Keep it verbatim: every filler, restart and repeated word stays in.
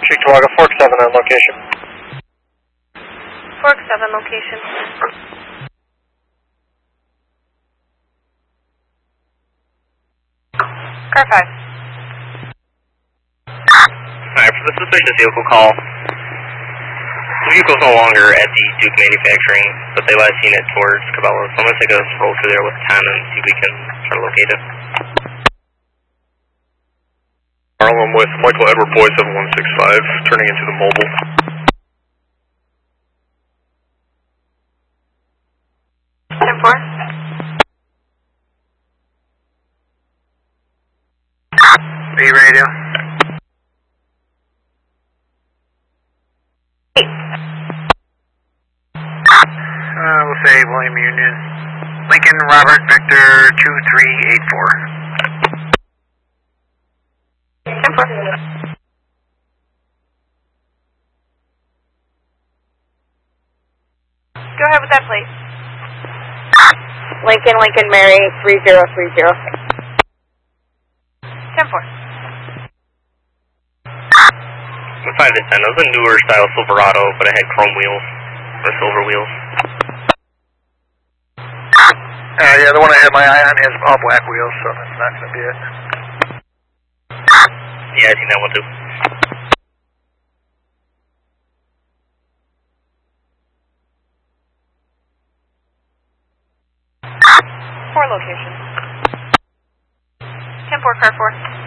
Cheektowaga, Fork seven on location. Fork seven location. Car five. Alright, for the suspicious vehicle call, the vehicle's no longer at the Duke Manufacturing, but they last seen it towards Cabela's. So I'm going to take a stroll through there with Tom and see if we can try to locate it. I'm with Michael Edward Boy seven one six five, turning into the mobile. ten four. B radio. Eight. Uh, we'll say William Union. Lincoln Robert Victor two three eight four. ten four. Go ahead with that, please. Lincoln, Lincoln, Mary, three zero three zero. ten four. The five to ten, that was a newer style Silverado, but it had chrome wheels, or silver wheels. Uh, yeah, the one I had my eye on has all black wheels, so that's not going to be it. Yeah, I seen that one too. Four location. ten four, car four.